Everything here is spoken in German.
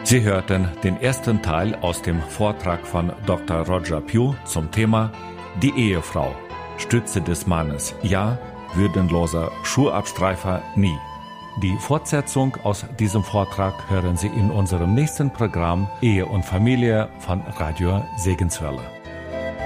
Sie hörten den ersten Teil aus dem Vortrag von Dr. Roger Pugh zum Thema Die Ehefrau, Stütze des Mannes, ja, würdenloser Schuhabstreifer nie. Die Fortsetzung aus diesem Vortrag hören Sie in unserem nächsten Programm Ehe und Familie von Radio Segenswelle.